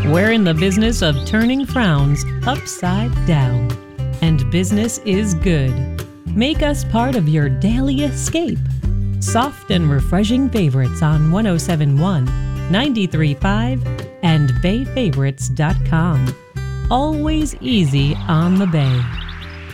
We're in the business of turning frowns upside down, and business is good. Make us part of your daily escape. Soft and refreshing favorites on 1071, 93.5, and BayFavorites.com. Always easy on the Bay.